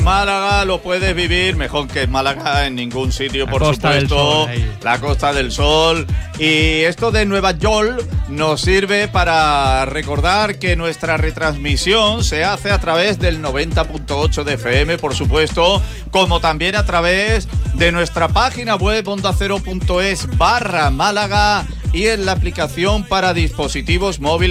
Málaga lo puedes vivir mejor que en Málaga en ningún sitio, por supuesto. La Costa del Sol. Y esto de Nueva York nos sirve para recordar que nuestra retransmisión se hace a través del 90.8 de FM, por supuesto, como también a través de nuestra página web ondacero.es/Málaga y en la aplicación para dispositivos móviles.